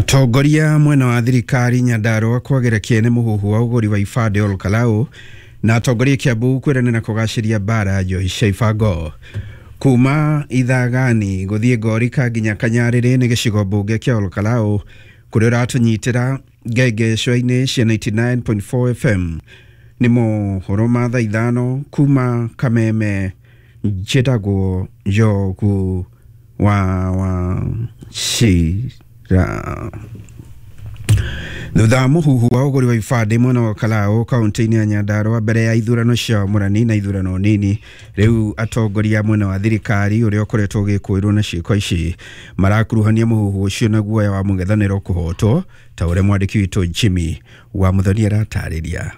Atongoria mwena wa thirikari Nyandarua kwagerekia nĩ mũhuhu wa ũgũri wa ibandĩ Olkalau na atongoria Kiambu kwiranĩra kũgacĩria bara njohi cia ibango. Kuma Ithagani gũthiĩ Ngorika nginya Kanyarĩrĩ nĩ gĩcigo mbunge kĩa Olkalau kũrĩa ũratũnyitĩra ngengecua-inĩ cia 99.4 FM. Nĩ mohoro ma thaa ithano kuma Kameme njĩtagwo Njogu wa Shira. Thutha mũhuhu wa ũgũri wa ibandĩ mwena wa Olkalau kaunti-inĩ ya Nyandarua mbere ya ithurano cia mũrani na ithurano nini, rĩu atongoria mwena wa thirikari ũrĩa ũkoretwo ũgĩkũĩrwo na ciĩko ici marakuruhania mũhuhu ũcio na guoya wa mũng'ethanĩro kũhotwo, ta ũrĩa mwandĩki witũ Jimmy wa Muthoni aratarĩria.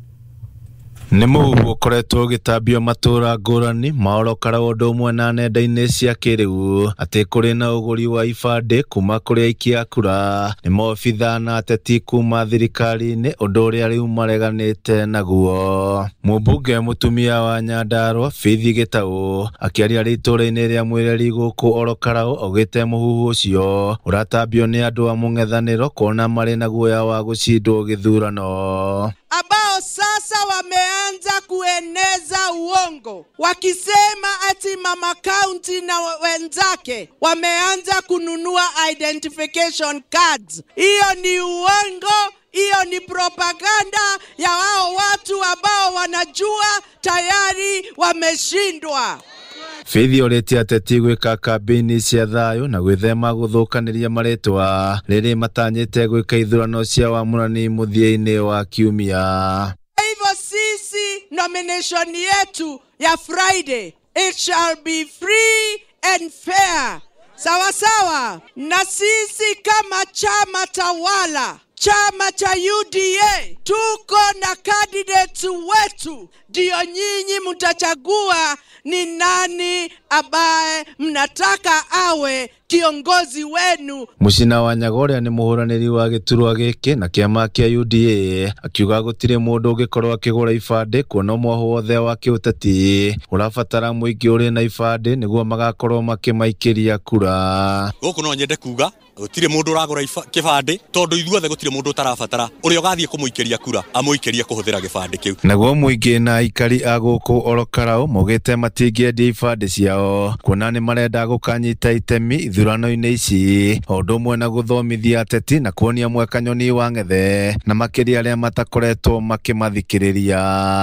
Nĩ mũhuhu ũkoretwo ũgĩtambio matũra ngũrani ma Olkalau ũndũ ũmwe na nenda-inĩ cia kĩrĩu atĩ kũrĩ na ũgũri wa ibandĩ kuma kũrĩ aikia a kura, nĩ maobitha na ateti kuma thirikari-inĩ, ũndũ ũrĩa rĩu mareganĩte naguo. Mũmbunge mũtumia wa Nyandarua Faith Gĩtaũ akĩaria rĩtũra-inĩ rĩa Mwĩreri gũkũ Olkalau augĩte mũhuhu ũcio ũratambio nĩ andũ a mũng'ethanĩro kuona marĩ na guoya wa gũcindwo gĩthurano. Ambao sasa wameanza kueneza uongo wakisema ati mama county na wenzake wameanza kununua identification cards. Hiyo ni uongo, hiyo ni propaganda ya wao watu ambao wanajua tayari wameshindwa. Faith orĩtie ateti gwĩka kambĩini cia thayũ na gwĩthema gũthũkanĩria marĩtwa rĩrĩ matanyĩte gwĩka ithurano cia wamũrani mũthia-inĩ wa kiumia. Hivyo sisi nomination yetu ya Friday, it shall be free and fair. Sawa sawa. Na sisi kama chama tawala, chama cha UDA, tuko na candidates wetu, ndio nyinyi mtachagua ni nani ambaye mnataka awe kiongozi wenu. Mũcina wa Nyagoria nĩ mũhũranĩri wa gĩturwa gĩkĩ na kĩama kĩa UDA akiuga gũtirĩ mũndũ ũngĩkorwo akĩgũra ibandĩ kuona mwoho wothe wa kĩũteti ũrabatara mũingĩ ũrĩ na ibandĩ nĩguo magakorwo makĩmaikĩria kura. Gũkũ no nyende kuga gũtirĩ mũndũ ũragũra kĩbandĩ tondũ ithuothe gũtirĩ mũndũ ũtarabatara ũrĩa ũgathiĩ kũmũikĩria kura amũikĩrie kũhũthĩra gĩbandĩ kĩu. Naguo mũingĩ na aikari a gũkũ Olkalau maugĩte matingĩendia ibandĩ ciao kuona nĩ marenda gũkanyita itemi ithurano-inĩ ici, o ũndũ ũmwe na gũthomithia ateti na kuonia mwekanyoni wa ng'ethe na makĩria arĩa matakoretwo makĩmathikĩrĩria.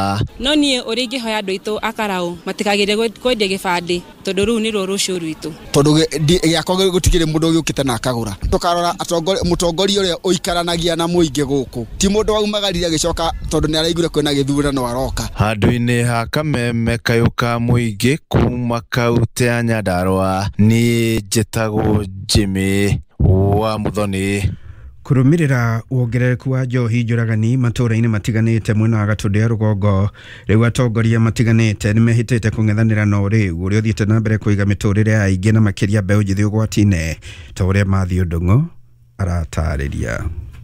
No niĩ ũrĩa ingĩhoya andũ aitũ a Karau matikagĩre kwendia gĩbandĩ tondũ rĩu nĩ rũciũ rwitũ. Tondũ gĩakwa gũtikĩrĩ mũndũ ũgĩũkĩte na akagũra. Tukarora mũtongoria ũrĩa ũikaranagia na mũingĩ gũkũ ti mũndũ waumagarire gĩcoka tondũ nĩ araigire kwĩna gĩthurano aroka. Handũ-inĩ ha Kameme kayũ ka mũingĩ kuma kaunti ya Nyandarua nĩ njĩtagwo Jimmy wa Muthoni. Kũrũmĩrĩra wongerereku wa njohi njũragani matũra-inĩ matiganĩte mwena wa Gatũndũ ya rũgongo, rĩu atongoria matiganĩte nĩ mehĩtĩte kũng'ethanĩra na ũrĩu ũrĩa ũthiĩte na mbere kũiga mĩtũrĩre ya aingĩ na makĩria mbeũ njĩthĩ ũgwati-inĩ, ta ũrĩa Mathiũ Ndung'u aratarĩria.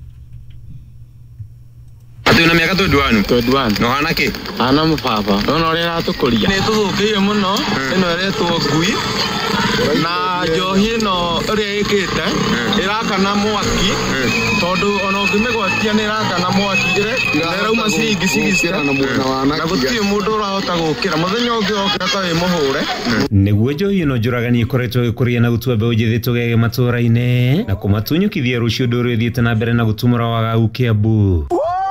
Atuna miaka 21 no hana ki ana mupapa no uri ratukuria ni tuthukirie muno ino iretwo ngui na njohi no uri ikite irakana mwaki tondu ona ungimigwatia ni irakana mwaki irauma ciringi cigicira na gutirĩ mundu urahota gukira muthenya ungi okira ta wi muhure. Nĩguo njohi ĩno njũragani ĩkoretwo ĩgĩkũria na gũtua mbeũ njĩthĩ tũgege matũra-inĩ na kũmatunyũkithia rũciũ ũndũ ũrĩa ũthiĩte na mbere na gũtumũra wagagu Kiambu.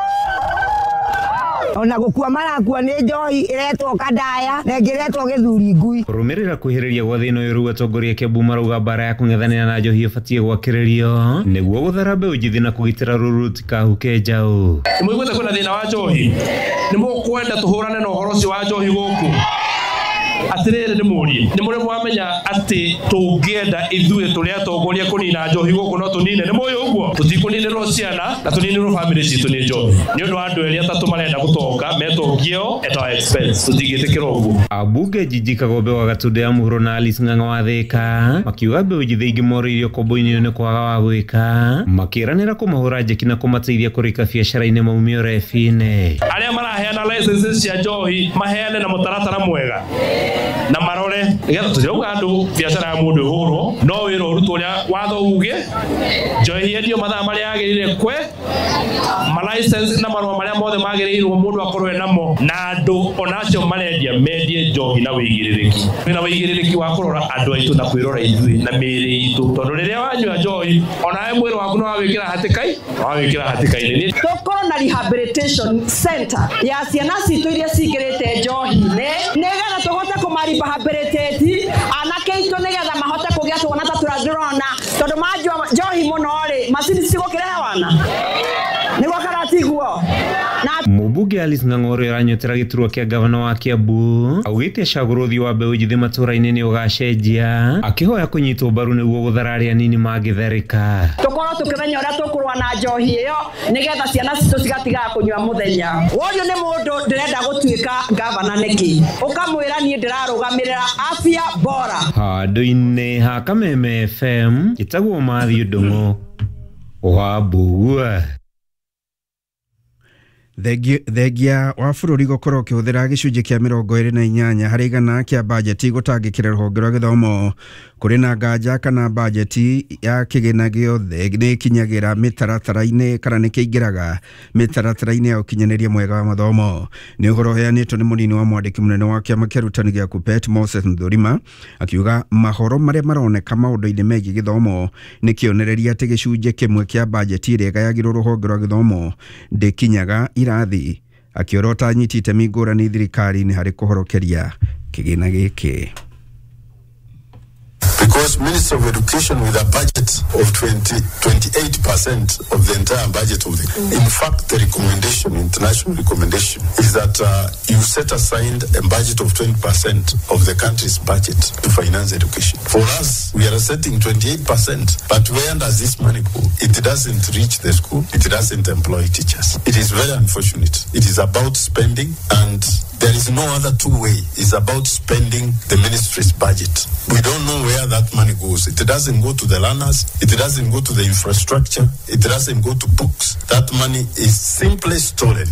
Ona gũkua marakua nĩ njohi iretwo Kandaya na ĩngĩretwo Gĩthuri Ngui. Kũrũmĩrĩra kwĩhĩrĩria gwa thĩna ũyũ rĩu atongoria Kiambu marauga mbara ya kũng'ethanĩra na njohi ĩbatiĩ gwakĩrĩrio nĩguo gũthara mbeũ njĩthĩ na kũgitĩra rũrũ rũtikahuke njaũ. Mũiguĩte kwĩna thĩna wa njohi, nĩ mũkwenda tũhũrane na ũhoro ũcio wa njohi gũkũ. Atĩrĩrĩ ndĩmũrie, nĩ mũrĩ mwamenya atĩ tũngĩenda ithuĩ tũrĩ atongoria kũnina njohi gũkũ no tũnine? Nĩ mũĩ ũguo? Tũtikũninĩrwo ciana na tũninĩrwo famĩlĩ citũ nĩ njohi. Nĩ ũndũ wa andũ erĩ atatũ marenda gũtonga metongio at our expense. Tũtingĩtĩkĩra ũguo. Ambunge Jiji Kagombe wa Gatũndũ ya mũhuro na Alice Ng'ang'a wa Thĩka makiuga mbeũ njĩthĩ ingĩ morĩirio kombo-inĩ nĩ kwaga wa gwĩka, makĩranĩra kũmahũra njeki na kũmateithia kũrĩka biacara-inĩ maumio rebi-inĩ. Arĩa maraheana licenses cia njohi maheane na mũtaratara mwega. na marore nigetha tutirauga andu biashara ya mundu huro no wira urutu uria watho uge njohi endio mathaa maria agirire kwe ma license na marua maria mothe magirirwo mundu akorwe namo na andu onacio marendia mendie njohi na wigiririki na wigiririki wa kurora andu aitu na kwirora ithui na miri itu tondu riria wanyua njohi onawe mwiri waku no wawikira hatikai-ini tukorwo na rehabilitation center ya ciana citu iria cingirite njohi-ini nigetha tuhote kumarehabilitate anake itu nigetha mahote kugia tuona ta turazirona tondu manjua njohi muno ri macini cigukirehe wana niguo karatiguo Mũmbunge Alice Ng'ang'o aranyotera giturwa kia gavana wa Kiambu augite acagũrũthi wa mbeũ njĩthĩ matũra-inĩ nĩ ũgacenjia akihoya kũnyitwo mbaru nĩguo gũthararia nini mangĩtherĩka tukorwo tukimenya ũrĩa tũkũrũa na njohi ĩyo nĩgetha ciana citũ cigatigaga kũnyua mũthenya ũyũ nĩ mũndũ ndĩrenda gũtuĩka gavana nĩkĩ ũkamwĩra niĩ ndĩrarũgamĩrĩra afya bora handũ-inĩ ha Kameme FM gĩtagwo Mathiũ Ndung'u wa Mbugua Thengia wa bũrũri gũkorwo ũkĩhũthĩra gĩcunjĩ kĩa 28 harĩ igana kĩa bajeti gũtangĩkĩra rũhonge rwa gĩthomo kũrĩ na nganja kana bajeti ya kĩgĩna gĩothe nĩ ikinyagĩra mĩtaratara-inĩ kana nĩ kĩingĩraga mĩtaratara-inĩ ya ũkinyanĩria mwega wa mathomo nĩ ũhoro ũheanĩtwo nĩ mũnini wa mwandĩki mũnene wa kĩama kĩa arutani gĩa KUPPET Moses Nthũrima akiuga mahoro marĩa maroneka maũndũ-inĩ megiĩ gĩthomo nĩ kĩonereria atĩ gĩcunjĩ kĩmwe kĩa bajeti ĩrĩa ĩgayagĩrwo rũhonge rwa gĩthomo ndĩkinyaga irathi akiorota anyiti itemi ngũrani thirikari-inĩ harĩ kũhorokeria kĩgĩna gĩkĩ. Because Ministry of Education with a budget of 28% of the entire budget of the... In fact, the recommendation, international recommendation, is that you set aside a budget of 20% of the country's budget to finance education. For us, we are setting 28%, but where does this money go? It doesn't reach the school. It doesn't employ teachers. It is very unfortunate. It is about spending, and there is no other two way. It's about spending the ministry's budget. We don't know where that money goes. It doesn't go to the learners. It doesn't go to the infrastructure. It doesn't go to books. That money is simply stolen.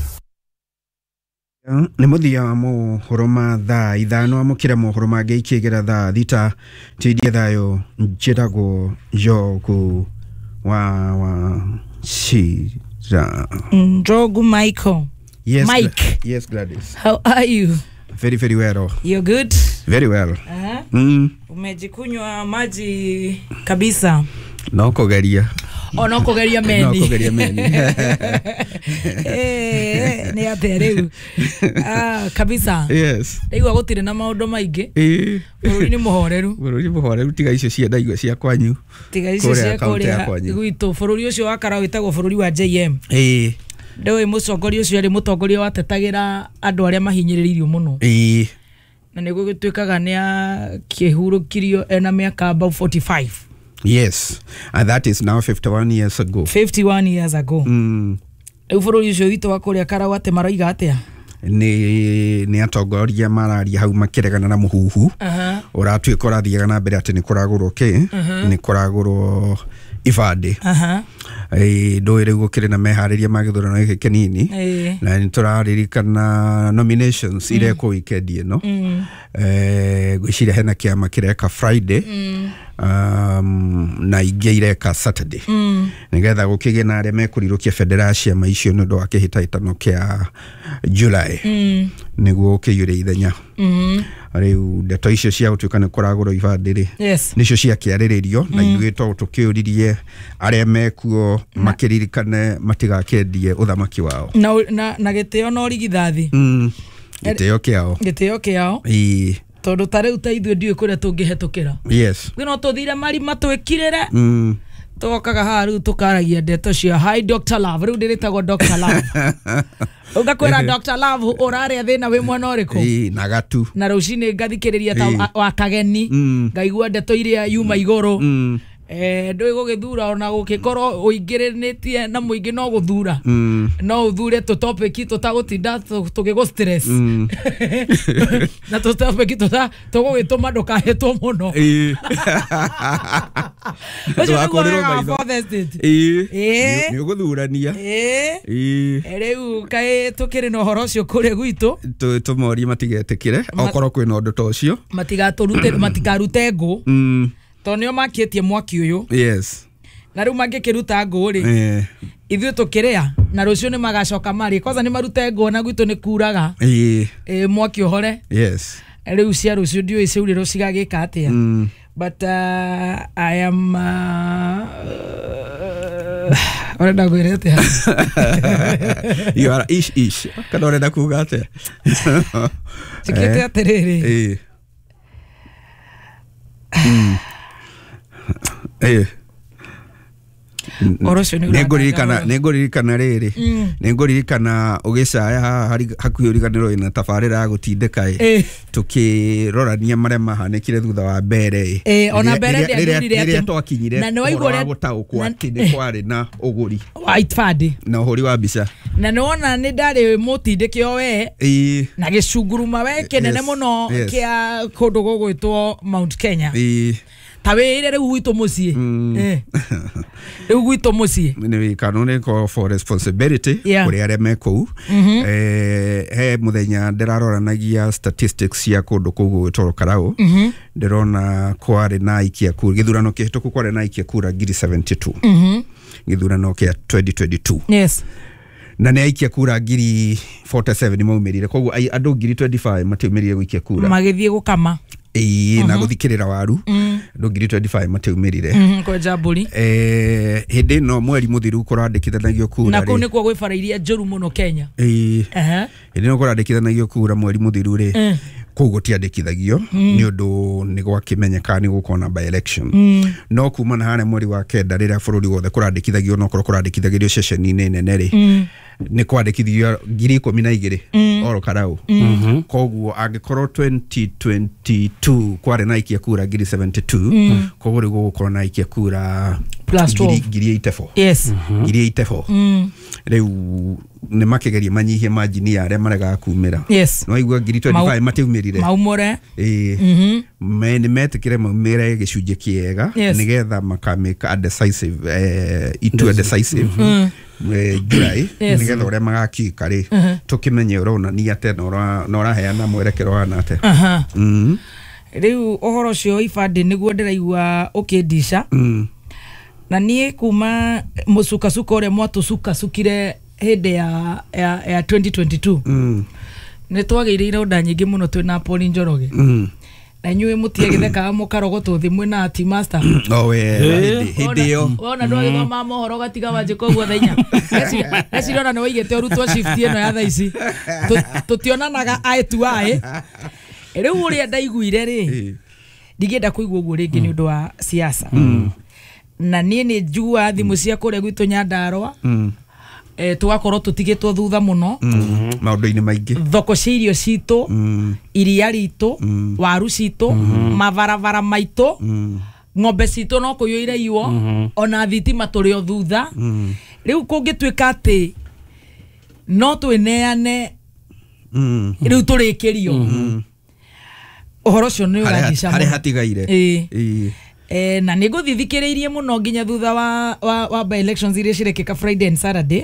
Nĩ mũthia wa mohoro ma thaa ithano amũkĩra mohoro mangĩ ikĩgera thaa thita tĩirie thayũ njĩragwo Njogu wa Shira. Njogu Michael. Yes, Mike. Yes, Gladys. How are you? Very, very well. You're good? Very well. Umejikunywa maji kabisa. No kugeria. No kugeria meni. No kugeria meni. Ni atereu. Kabisa. Yes. Igwa gutire na maundu maingi. Bũrũri nĩ mũhoreru. Bũrũri mũhoreru tiga icio cia ndaigua cia kwanyu. Tiga icio cia kũrĩa gwitũ bũrũri ũcio wa Karaũ wĩtagwo bũrũri wa JM. Ndewe mũcongoria ũcio arĩ mũtongoria watetagĩra andũ arĩa mahinyĩrĩirio mũno. Na nĩguo gĩtuĩkaga nĩ akĩhurũkirio ena mĩaka about 45. Yes, and that is now 51 years ago. 51 years ago. Rĩu bũrũri ũcio witũ wa kũrĩa Karaũ atĩ maroiga atĩa? Nĩ atongoria mararia hau makĩregana na mũhuhu ũratuĩka ũrathiaga na mbere atĩ nĩ kũragũrwo nĩ kũragũrwo ibandĩ ndũĩ gũkĩrĩ na meharĩria ma gĩthurano gĩkĩ kĩnini na nĩ tũraririkana nominations irekwo weekend ĩno gwĩciria hena kĩama kĩreka Friday na ingĩ ireka Saturday nĩgetha gũkĩgĩe na arĩa mekũrirũkia federation ma icio nĩ ũndũ wa kĩhĩtahĩtano kĩa July nĩguo kĩiyũre ithenya rĩu ndeto icio cia gũtuĩka nĩ kũragũrwo ibandĩ nĩcio ciakĩarĩrĩrio na ithuĩ to tũkĩũririe arĩa mekuo makĩririkane matigakendie ũthamaki wao na gĩtĩo no rigithathi gĩtĩo kĩao tondu tareu ta ithuĩ ndiũĩ kũrĩa tũngĩhetũkĩra no tũthire marima twĩkirĩre tũgokaga haha rĩu tũkaragia ndeto cia hi Dr. Love rĩu ndĩrĩtagwo Dr. Love ugakwĩra Dr. Love ũrarĩa thĩna wĩ mwena ũrĩkũ na gatu na rũcinĩ ngathikĩrĩria ta wa kageni ngaigua ndeto iria yuma igũrũ ndwe gugithura ona gukikorwo uingirinitie na muingi no guthura no uthure to topic tutagutinda tugigo stress na to topic tugugituma ndukahetwo muno twakorerwo maitho ni uguthurania riu kai tukiri no horo cio kure gwitu tumorie matigetikire okorwo kwina undu ta ucio matikarute ngu tonio makitie mwaki uyu yes na riu mangikiruta ngu ri ithuĩ tukiria na rucio ni magacoka mari kwanza ni marute ngu na gwitu ni kuraga mwaki uhore yes riu cia rucio ndio icuriro cigagika atia but I am orenda gwire atia you are ish kana orenda kuga atia tikete atiriri Nenguririkana riri nenguririkana ugicaya hakuhi uriganiro ina tabarira ya gutindika tukirorania maria mahanekire thutha wa mbere ona mbere riria twakinyire na no waigore gutaukwa kinde kwari na uguri white fadi na uhuri wa mbica na nona ni ndari mutindikio we na gicunguruma we kinene muno kia kundu gugwitwo Mount Kenya tawire riu gwitu mucii riu gwitu mucii ni kanuni ko for responsibility kuri aria mekou he muthenya ndiraroranagia statistics ya kundu kugu gwitwo Karau ndirona kwari na ikia kura githurano kihituku kwari na ikia kura 72 githurano kia 2022 yes na ne ikia kura 47 maumirire koguo andu 25 matiumirire gwikia kura magithie gukama na guthikirira waru ndungiri 25 mateumirire kwa jaburi hindi no mweri muthiru kurandikithanagio kura na kuu ni kwa gwifarairia njuru muno Kenya hindi no kurandikithanagio kura mweri muthiru ri koguo tiandikithagio ni undu ni gwakimenyeka ni gukona by election no kuma na hane mweri wa kenda rira bururi wothe kurandikithagio no kurandikithagio ceceni-ini nene ri ni kwandikithio 12,000 oro Karau koguo angikorwo 2022 kwari na ikia kura 72 koguo rigo gukorwo na ikia kura plus 84 yes 84 riu ni makigeria manyihie margin ya aria marega kumira yes no igua 25 mateumirire maumore ni metikire maumire gicunje kiega nigetha makameka a decisive into decisive July nigetha uria magakika ri tukimenye urona ni ate nora heana mwerekero hana ate riu ohoro cio ifande niguo ndiraigua ukindisha na nie kuma musuka uria mwatusuka-sukire hindi ya 2022 ni twagirire unda nyingi muno twina Paul Njoroge na nyuwe mutie githeka mukarogoto thimwe na ati master hindi yo ona ndo githoma mohoro gatiga wanje koguo thainya eci rona ni waigete urutwo shift ino ya thaici tutionanaga ai tu ai riu uria ndaiguire ri ndigenda kuigua uguo ringi ni undu wa siasa na nie ni njua thimu cia kuria gwitu Nyandarua tugakorwo tutigitwo thutha muno maundu-ini maingi thoko cia irio citu iria ritu waru citu mabarabara maitu ng'ombe citu no kuyuire iwo ona thitima turi o thutha riu kungituika ati no twineane riu turikirio uhoro cio ni ugathica hari hatigaire na nigo thithikiriirie muno nginya thutha wa by elections iria cirekeka Friday and Saturday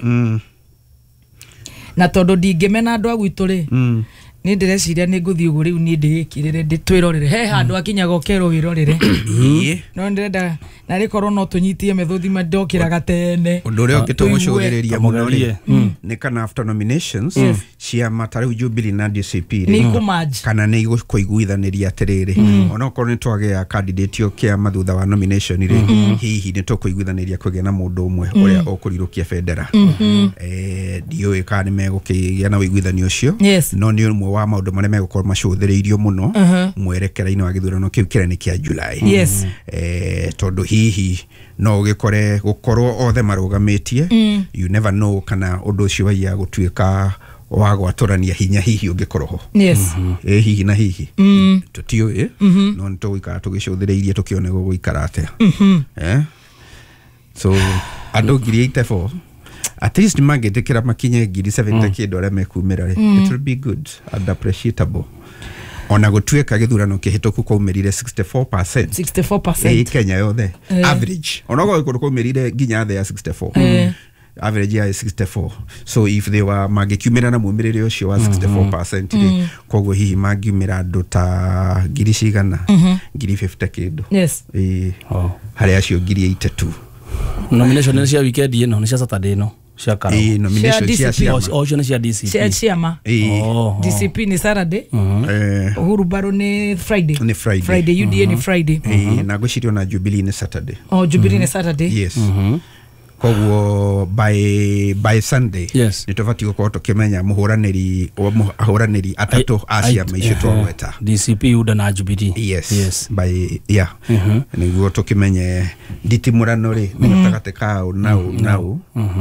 na tondu ndingimena andu agwitu ri ni ndireciria ni nguthi ugu riu ni ndigikirire nditwirorere he handu akinyaga okero wirorere no ndirenda na rikorwo no tunyitie methuthi mandokira gatene undu ria ukitumucugiriria muno ri ni kana after nominations cia matariu Jubilee na DCP ni kumaji kana ni kuiguithaniria atiriri ona okorwo ni twagea candidate yo kia mathutha wa nomination ri hihi ni tukuiguithaniria kugia na mundu umwe uria ukurirukia federa dioi kana megukigia na uiguithanio ucio no ni umwe wa maundu maria megukorwo macuthiriirio muno mwerekera-ini wa githurano kiu kirani kia July tondu hihi no gikore gukorwo othe marugamitie you never know kana undu ucio waiya gutuika wagwatorania hinya hihi ungikorwo yes hihi na hihi tutiwe no ntugikara tugicuthireirie tukione guikara atia so andu ngiri 84 at least mangetekera makinye ngiri 70 kindu aria mekumira it will be good and appreciable ona gutuika githurano kihituku kwaumirire 64% Kenya yothe average ona go kwaumirire nginya the 64 average ya 64 so if they were magikumira na mumirire ucio wa 64% koguo hihi magiumira andu ta ngiri cigana ngiri 50 kindu yes hari acio ngiri 82 nomination cia weekend ino ni cia Saturday no cia karo nomination cia DCP ciama DCP ni Saturday Uhuru Baro ni Friday UDA ni Friday na gucirio na Jubilee ni Saturday Jubilee ni Saturday yes koguo by Sunday nitobati gukorwo tukimenya muhuraniri atatu acia maisho twaweta DCP UDA na Jubilee yes by niguo tukimenye nditimurano ri nitagate kao nau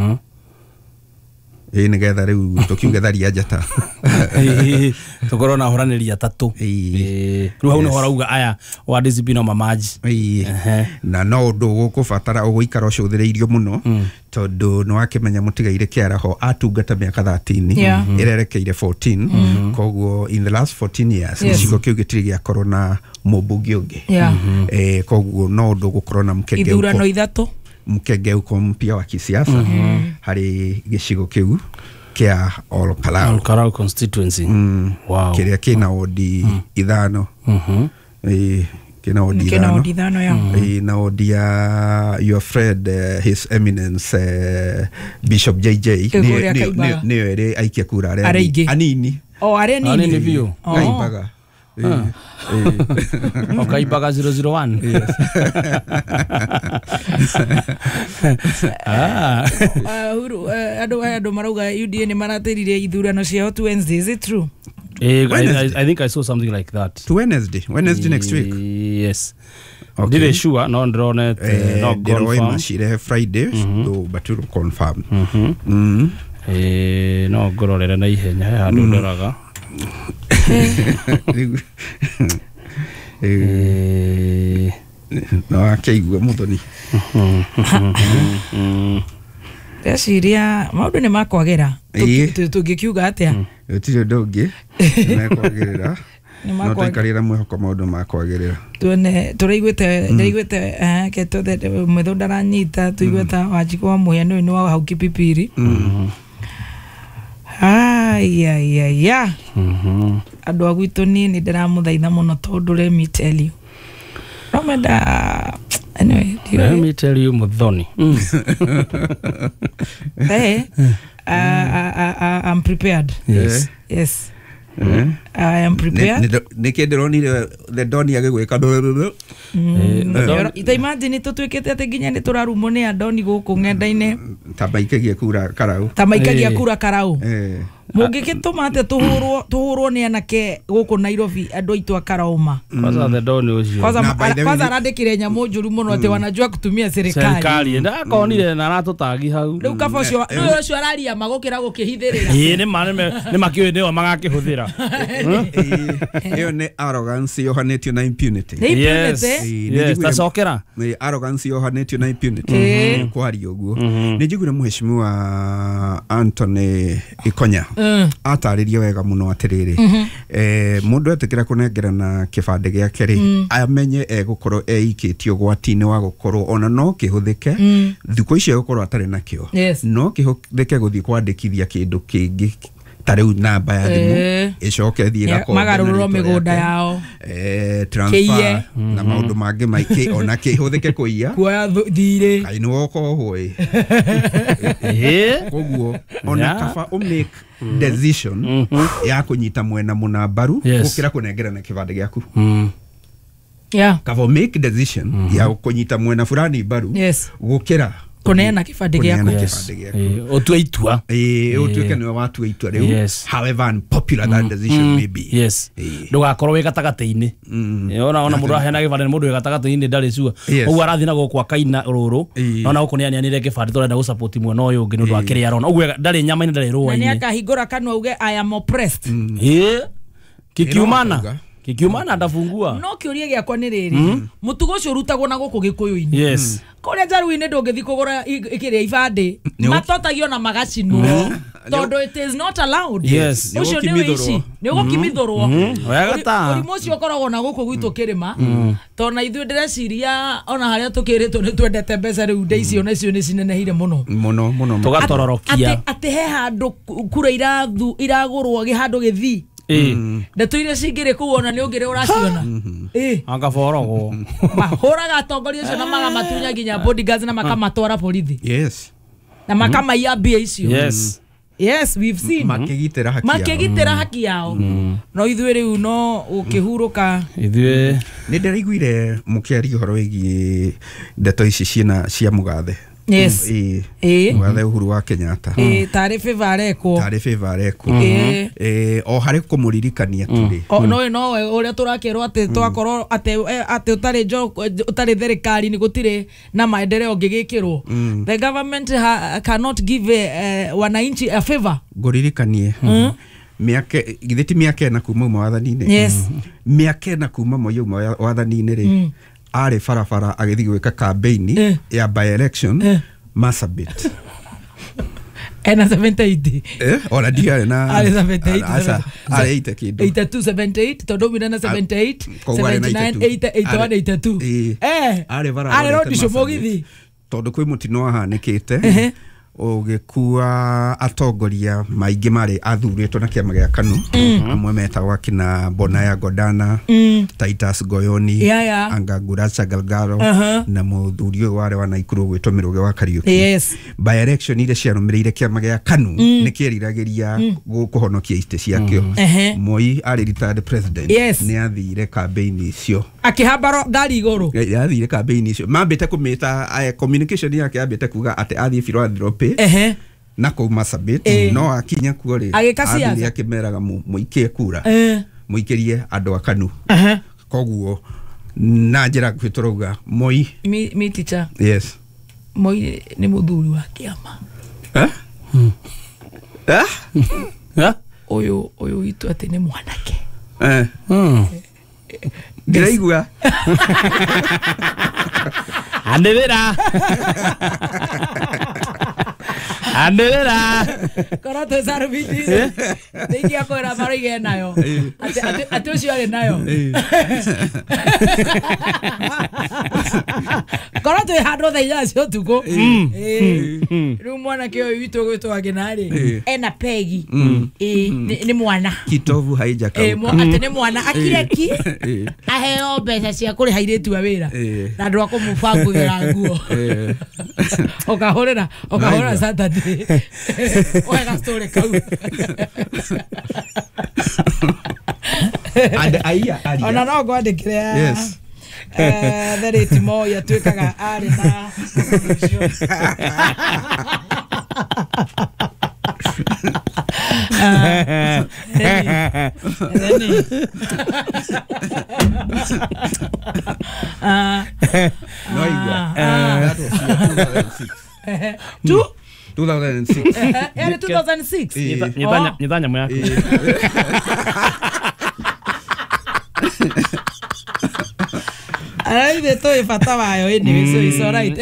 nigetha riu tukiuga tharia njata tukorwo na horaniri atatu riu hau no horauga aya wa DCP no mamaji na no ndu gukubatara uguikara ucuthireirio muno tondu no akimenya mutigaire kiara ho atungata miaka 13 irerekeire 14 koguo in the last 14 years gicigo kiu gitiri gia corona mubungi ungi koguo no ndu gukorwo na mkenge ithurano ithatu mkenge uko mpya wa kisiasa hari gicigo kiu kia Olkalau constituency kiria kina odi ithano kina odi ithano ya na odi ya your friend his eminence Bishop JJ ni ere aikia kura ari anini anini view kaibaga Kaibaga 001 adu marauga UDA ni maratirire ithurano cia Wednesday, is it true? I think I saw something like that. To Wednesday next week. Yes. Okay. Did sure no drone no confirm. Friday though but to confirm. No gororera na ihenya andu ndoraga. No akeigua muthoni Siria maundu ni makwagera tungikiuga atia utire ndongi makwagera no tuikarira mwihoko maundu makwagirira tuone turaiguite ke tothe mwetho ndaranyita tuiguita Wanjiku wa muhia ni wa hau Kipipiri ya andu agwitu ni ndiramuthaitha muno tondu let me tell you anyway let me tell you muthoni hey I'm prepared yes I am prepared nikenderonire the doni agigwika ita imagine tutwikete ati nginya ni turarumo ni andoni guku ng'enda-ini tamaikagia kura karau mungigituma ate tuhurwo ni anake guku Nairobi andu aitu akarauma kwanza the doni ucio kwanza arandikire nyamu njuru muno ati wanajua kutumia serikali ndakonire na aratutagi hau riu kaba ucio araria magukira gukihithirira ni makiwe ndio magakihuthira iyo ni arrogance yohanetio na impunity yes tasokera ni arrogance yohanetio na impunity kwari uguo nijigure muheshimiwa Anthony Ikonya atariria wega muno atiriri mundu etikira kunengerana kibande giake ri amenye gukorwo eikitio gwatini wa gukorwo ona no kihuthike thiko icio gukorwo atari nakio no kihuthike guthii kwandikithia kindu kingi tariu namba ya thimu icoke thie gako magarurwo migunda yao transfer na maundu mangi maiki ona kihuthike kuiya kuoya thire kaini woko hoi koguo ona kaba make decision ya kunyita mwena muna baru gukira kunengerana kibande giaku kaba make decision ya kunyita mwena fulani baru gukira kuneana kibande giaku otue itua otuike niwe watua itua riu however unpopular that decision may be ndugakorwo wi gatagati-ini ona mundu ahena kibande ni mundu wi gatagati-ini ndari sure uguo arathi na gukwa kaina ruru ona guku nianianire kibande turenda gu support mwena uyu ungi nundu akiri arona uguo ndari nyama-ini ndari ruwa-ini ni akahingura kanwa uge I am oppressed kikiumana ndafungua no kiuria giakwa ni riri mutugo ucio rutagwo na guku gikuyu-ini kuria njaru-ini ndungithi kugura ikiria ibande matotagio na magacinwo tondu it is not allowed ucio ni wici ni gukimithurwo urimu ucio ukoragwo na guku gwitu kirima tona ithuĩ ndĩreciria ona harĩa tũkĩrĩtwo nĩ twendete mbeca rĩu nde icio nacio nĩ cinenehire mũno tugatororokia atĩ he handũ kura iragũrwo handũ gĩthii ndeto iria cingĩrĩ kũu ona nĩ ũngĩrĩ ũraciona angaborogwo mahũraga atongoria acio na magamatunya nginya bodyguards na makamatwara borithi na makamaiya mbia icio Yes, we've seen. Makigitira haki yao. No ithuĩ rĩu no ũkĩhurũka. Ithuĩ nĩ ndĩraiguire mũkĩaria ũhoro wĩgiĩ ndeto ici cia mũgathe. Yes. Mũgathe Uhuru wa Kenyatta. Tarĩ favor arekwo. O harĩ kũmũririkania tũrĩ. No ũrĩa tũrakĩrwo atĩ twakorwo atĩ ũtarĩ thirikari nĩ gũtirĩ na maendeleo ũngĩgĩkĩrwo. The government cannot give wananchi a favor. Ngũririkanie. Githĩti mĩaka ĩna kuma wathani-inĩ. Mĩaka ĩna kuma wathani-inĩ rĩ. Ari farafara agithi gwika campaign ya by election Marsabit ena 78 ona dia na ari 78 ari 8 kido 82 78 tondu mina na 78 79 82 ari rodi shomogithi tondu kwi mutino ahanikite ugikua atongoria maingi mari athuritwo na kiama gia KANU amwe metagwo kina Bonaya Godana Titus Goyoni Angagura Chagalgaro na muthuri uyu wari wa Naikuru gwitwo Miruge wa Kariuki by election ile ciarumireire kiama gia KANU ni kieriragiria gukuhonokia ite ciakio Moi ari retired president ni athire campaign icio akihambaro ngari iguru athire campaign icio mambite kumita communication yake ambite kuga ati athie philanthropy na ko Marsabit no akinya kuo ri athire akimeraga muikie kura muikirie andu a KANU koguo na njira kwituruga Moi mi teacher Moi ni muthuri wa kiama uyu itu ati ni mwanake ndiraigua andera kora to sarviti niki akora marige nayo ati ucio ari nayo kora to handro thainya cio tuko riu mwana kio witu gwitwo aginari ena pegi ni mwana kitovu haijaka ati ni mwana akireki aheo mbeca cia kuri hairitu awira na ndu akumubangugira nguo okahorera Saturday wega story kau ona no ngwandikire there timo ya twikaga ari na no 2006 era 2006 nidanya moya ai de to ifata bayo ini so is alright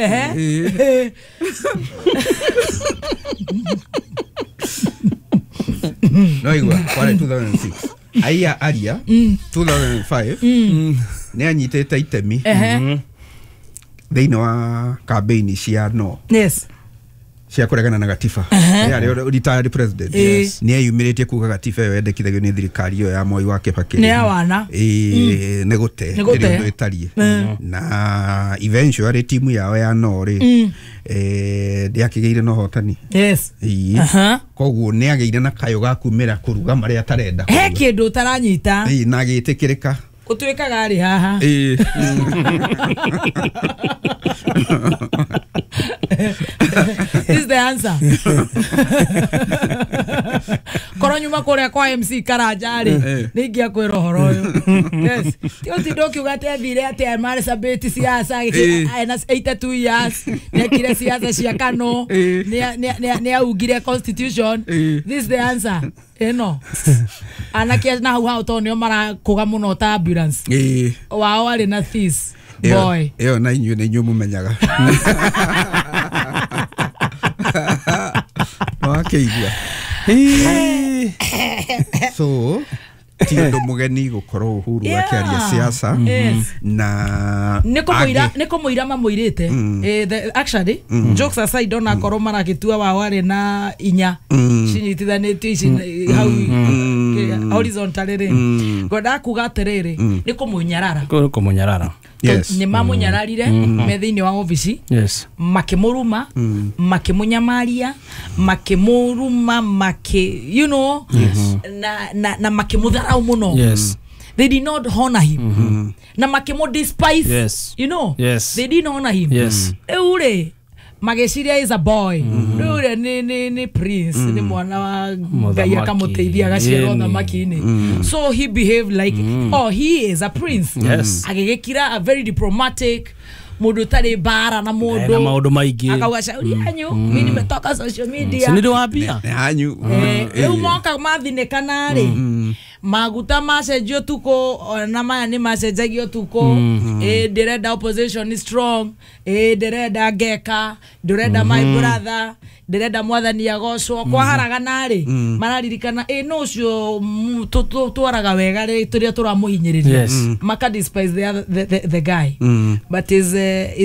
no igwa kwa 2006 aya aria 2005 ne anyitete itemi thĩinĩ wa campaign cia no cia kuregana na gatiba ya retired president ni ayumĩrĩtie kuga gatiba ĩyo yendekithagio nĩ thirikari ĩyo ya Moi wa Kibaki nĩ awana nĩ gũte nĩ ĩtariĩ na eventually timu yao ya no rĩ ndiakĩgĩire na ũhotani koguo nĩ agĩire na kayo ga kumĩra kũruga marĩa atarenda he kĩndũ ũtaranyita na agĩtĩkĩrĩka Utuwekaga ari haha. Is the answer. Koro nyuma kore kwa MC Karajari. Nigia kwero horo yo. Yes. Tio tidoki ugate vile ate amare sabeti siasa ena 82 years. Ne kire siasa cia kano. Ne ugire constitution. This is the answer. No. Anakia na hau to nio mara kuga muno ta ambulance. Wao ari na this boy. Eo na inyu ne nyumu menyaga. Wakeigua. So tindo mugeni gukorwo Uhuru akiaria siasa na niko muira mamuirite actually jokes aside ona korwo maragitua wao ari na inya cinyitithanĩtio ici hau horizontally ngoda kuga atiriri niko munyarara Yes. Ni mamunyararire me thiini wa office. Yes. Makimuruma, makimunyamaria, makimuruma, you know, na makimudharau muno. Yes. They did not honor him. Na makimu despise. Yes. You know. Yes. They didn't honor him. Yes. Eure Mageciria is a boy. Eure ni prince, ni mwana wa Ngai akamuteithia agaciarwo thamaki-inĩ. So he behaved like he is a prince. Yes. Agigikira a very diplomatic mundu tari bara na mundu na maundu maingi akauga shauri yanyu mimi nimetoka social media sindio wapia yanyu eu moka mathinekana ri maguta macenjio tuko na maya ni macenjagio tuko ndirenda opposition is strong ndirenda ngeka ndirenda my brother ndirenda mwathani agocwo kwa haragana ri mararirikana no ucio twaraga wega ri turia turamuhinyiriria maka despise the guy but is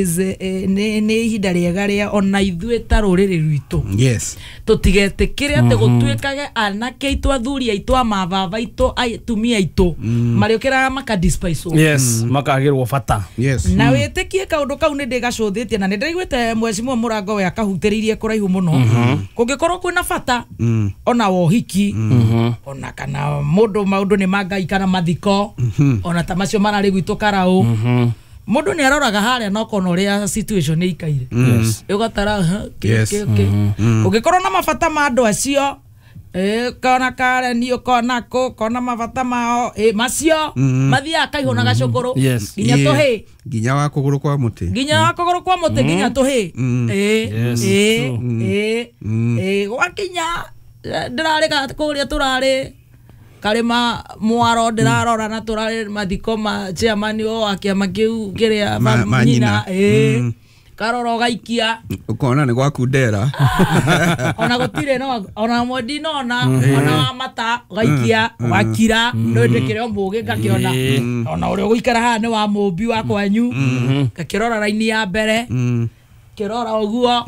ne ihinda riega ria ona ithuĩ ta rũrĩrĩ rwitũ tũtigetikire ati gũtuĩkage anake aitũ athuri aitũ amababa aitũ atumia aitũ mariũkĩraga maka despise makagĩrwo bata na wĩtĩkie kaũndũ kau nĩ ndĩgacũthĩtie na nĩ ndaiguĩte mheshimiwa Mũrango we akahutĩrĩirie kũraihu mũno kũngĩkorwo kwĩna bata ona wohiki ona kana maũndũ nĩ mangai kana mathiko ona ta macio mararĩ gwitũ Karaũ mundu ni aroraga haria no kono ria situation ikaire ugatara ugikorwo na mabata ma andu acio kana kare ni ukona ko kona mabata mao macio mathia akaihona gacukuru ginya tuhi ginya wa kuguru kwa muti ginya tuhi wakinya ndirarega kuria turari Karima mwaro ndirarora na turari mathiko ma chairman o akiama kiu kiria manyina karoro gaikia ukona ni gwaku ndera ona gutire no ona modi no ona mata gaikia wakira no ndikire ombuge ngakiona ona uri guikara ha ni wa mumbi wa kwanyu ngakirora raini ya mbere kirora oguo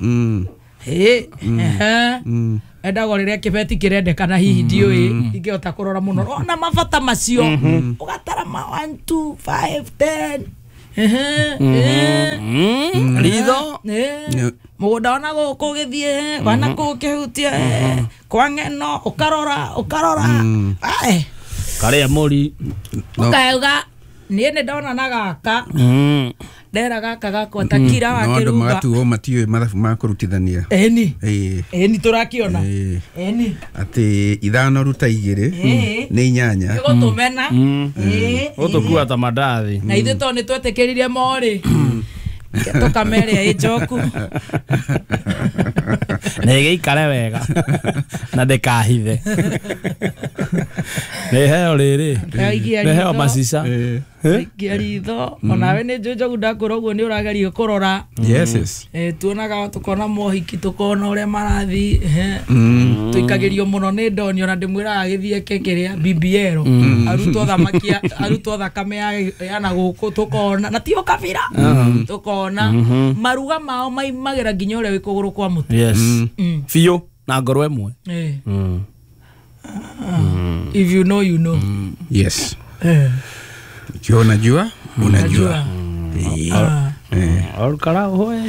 endago riria kibeti kirendekana hihi ndiui ingihota kurora muno ona mabata macio ugatara ma 1 2 5 10 ritho mugunda ona guku githie wana kukihutia kwa ngeno ukarora karia muri ukauga nie ne ndona na gaka ndera gaka gakwa takira wakiruga no magatuo matiwe mathabu ma kurutithania eni turakiona ati ithano ruta igiri ni inyanya gutumena utukua ta mandathi na ithe to ni twetekeririe mori toka mere ijoku na igikare wega na ndekahithe heo riri heo masisa giaritho onawe ni jojo ndakora uguo ni urageria kurora tuonaga tukona mohiki tukona uria marathi tuikagirio muno ni ndoni ona ndimwiraga githie kekeria BBL arutwo thakame ya na guku tukona na tio kabira tukona maruga mao maimagira nginya uria wikuguru kwa mutu fiyo na ngoro emwe if you know you know yes ukiwa unajua Orkara hoye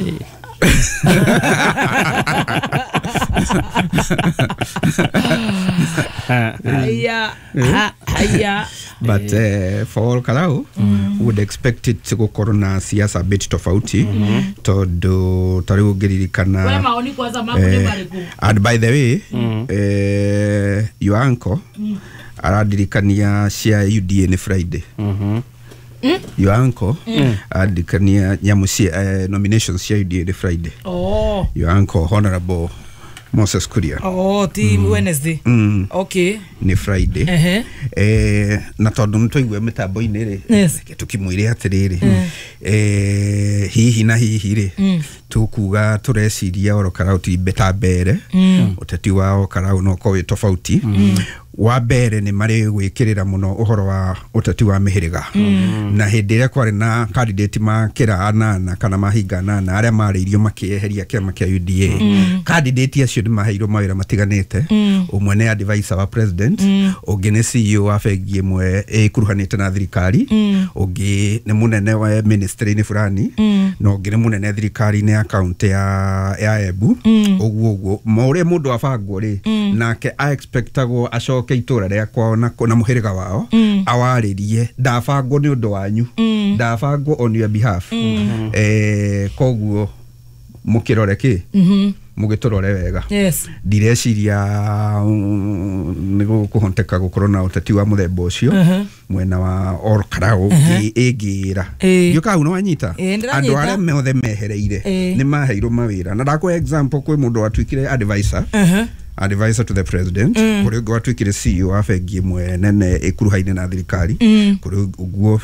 haya but for Kalau would expect it to go corona siasa a bit tofauti todo tariu giririkana and by the way your uncle aradirikania cia UDA ni Friday your uncle adirikania nyamusia nominations cia UDA ni Friday your uncle Honorable Moses Kuria. Wednesday. Okay. Ni Friday. Na tondu ntuigwe mitambo-ini ri tukimwire atiriri hihi na hihi ri tukuga tureciria Orokarau ti beta mbere uteti wa Orokarau no ko tofauti wa mbere ni mari gwikirira muno uhoro wa uteti wa mihiriga na hindi ria kwari na candidate ma kira anana kana mahinga nana aria maririo makieheria kiama kia UDA candidate acio ni maheirwo mawira matiganite umwe ni advisor wa president ungi ni CEO wa bengi imwe ikuruhanite na thirikari ungi ni munene wa ministry ni fulani no ungi ni munene thirikari ni account ya Ebu uguo maure mundu abangwo ri nake I expectagwo acoke itura ria kwao na muhiriga wao awaririe ndabangwo ni undu wanyu ndabangwo on your behalf koguo mukirore ki mugitorore wega direciria nigo kuhonteka gukorwo na uteti wa muthemba ucio mwena wa Orokarau igira yuka uno wanyita andu aria meothe mehereire ni maheirwo mawira na ndakwa example kwi mundu watwikire advisor to the president kuri gwatwikire CEO wa bengi imwe nene ikuruhaine na thirikari kuri uguo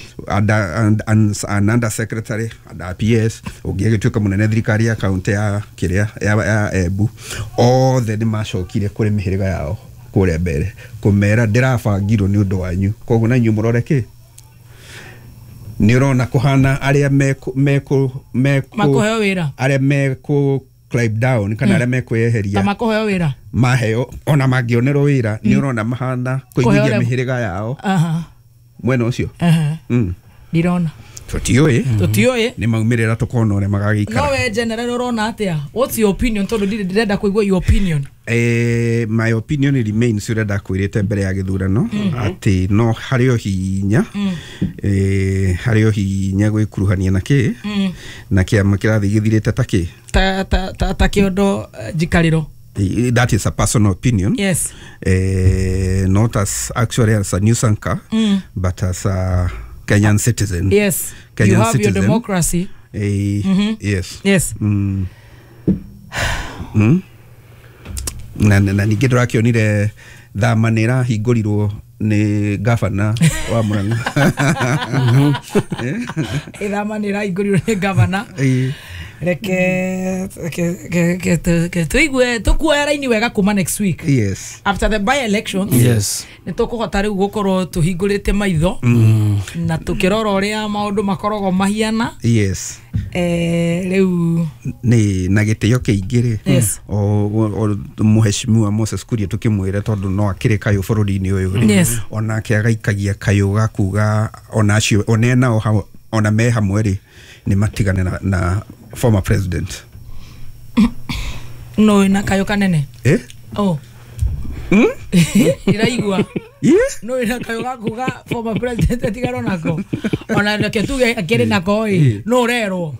under secretary and PS ugigituka munene thirikari account ya kiria ya Ebu othe ni macokire kuri mihiriga yao kure mbere kumera ndirabangirwo ni undu wanyu koguo na nyu murore ki ni urona kuhana aria makoheo wira aria climb down kana aria mekweheria makoheo wira maheo ona mangionerwo wira ni urona mahana kuingia mihiriga yao mwena ucio ndirona tutioe ni maumirira tukona ore magagikara no we general urona atia what's your opinion tondu ndirenda kuigua your opinion my opinion remains urenda kwirite mbere ya githurano ati no hario hinya gwikuruhania na kiama kirathi githirite taki ta kiondo jikariro. That is a personal opinion. Yes. Not as actually as a news anchor, but as a Kenyan citizen. Yes. Kenyan you have citizen. Your democracy. Yes. Yes. Na nigedra kionire dhamanira hingurirwo ni governor wa Murang'a. Dhamanira hingurirwo ni governor. Reke tuigwe tukuera ini wega kuma next week. Yes. After the by elections. Yes. Nitukuhota riu gukorwo tuhingurite maitho na tukirora uria maundu makorogo mahiana. Yes. Riu ni na gitio kiingire o muheshimiwa Moses Kuria tukimwira tondu no akire kayo bururi-ini uyu ona kiagaikagia kayo gakuga ona acio onena ona me hamwe ri ni matigane na former president no ina kayo kanene iraigua no ina kayo gakuga former president atigaro nako ona reke tuge akiri nako no rero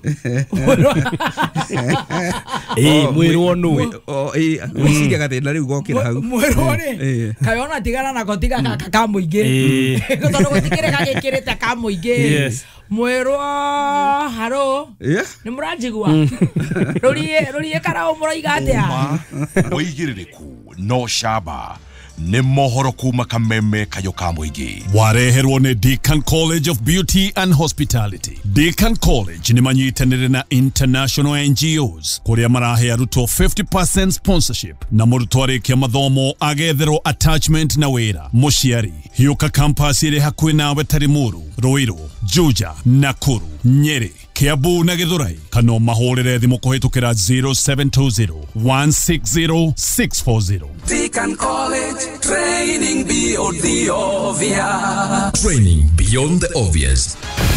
mwirwo nu wiciria gathina riu gokira hau mwirwo ri kayo ona tigara nako tiga ka muingi tondu gutikire gagikirite ka muingi mwirwo haro ni muranjigua rurie Karau muraiga atia muigiririku no shaba ni mohoro kuma Kameme kayo ka muingi wareherwo ni Deakin College of Beauty and Hospitality. Deakin College ni manyitanire na international NGOs kuria marahe aruto 50% sponsorship na murutwo arikia mathomo agetherwo attachment na wira muciari hiuka campus iri hakuhi nawe Tarimuru, Ruiru, Juja, Nakuru, Nyeri, Kiambu na Githurai kana mahorere thimu kuhitukira 0720 160 640. Deakin College, training beyond the obvious. Training beyond the obvious.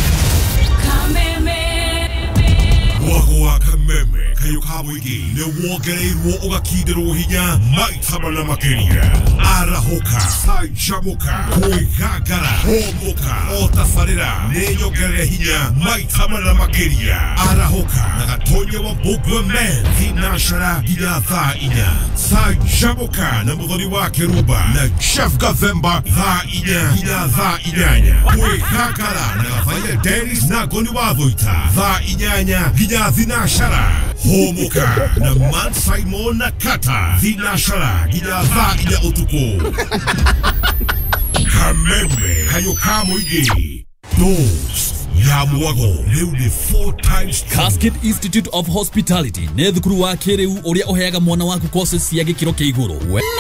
Wagwa Kameme kayo ka muingi ne wongereirwo ugakindirwo hinya maita mana makiria arahoka sajamuka kwegagara homoka otafarira neyongere hinya maitama na makeria arahoka na gatonye wa bugwe men thinashara ginya thaa inya sajamuka na muthoni wa Keruba na Chef Gathemba thaa inya ginya thaa inyanya kwegagara na gathaya Dennis na Goni wa Thoita thaa inyanya ginya thinashara homoka na Man Simon na Kata thinashara ginya thaa inya utuko Kameme kayoka moige Dos ya muago leo ni 4 times Casket Institute of Hospitality ne thukuru wa Kireu uria uheaga mwana waku courses cia gikiro kia iguru